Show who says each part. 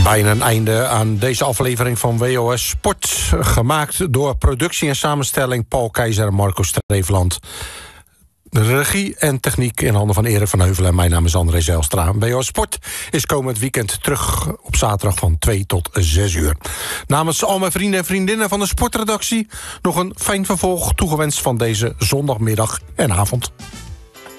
Speaker 1: Bijna een einde aan deze aflevering van WOS Sport. Gemaakt door productie en samenstelling Paul Keizer en Marco Streefland. De regie en techniek in handen van Erik van Heuvelen. En mijn naam is André Zijlstra. WOS Sport is komend weekend terug op zaterdag van 2 tot 6 uur. Namens al mijn vrienden en vriendinnen van de sportredactie nog een fijn vervolg toegewenst van deze zondagmiddag en avond.